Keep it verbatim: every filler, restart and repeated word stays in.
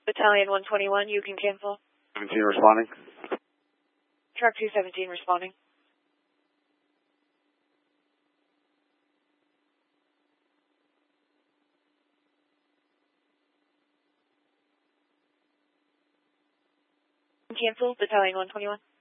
Battalion one twenty-one, you can cancel. seventeen responding. Truck two seventeen responding. Cancel, Battalion one twenty-one.